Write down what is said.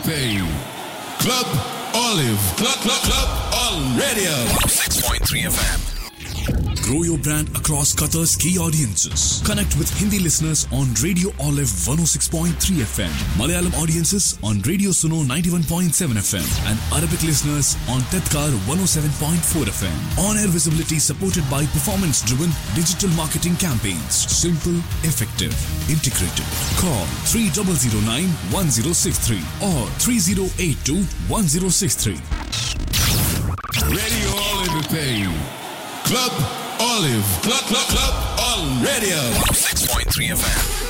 Pay. Club Olive. Club on radio. 6.3 FM. Grow your brand across Qatar's key audiences. Connect with Hindi listeners on Radio Olive 106.3 FM, Malayalam audiences on Radio Suno 91.7 FM, and Arabic listeners on Tedkar 107.4 FM. On-air visibility supported by performance-driven digital marketing campaigns. Simple, effective, integrated. Call 3009-1063 or 3082-1063. Radio Olive Pay. Club Olive. Club on radio. 6.3 FM.